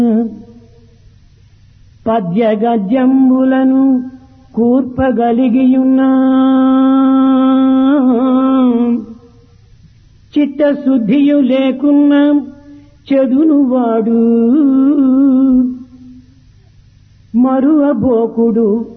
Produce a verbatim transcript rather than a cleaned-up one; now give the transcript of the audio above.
పద్య గద్యంబులను కూర్పగలిగియున్నా చిత్తశుద్ధియు లేకున్నా చెడును వాడు మరువబోకుడు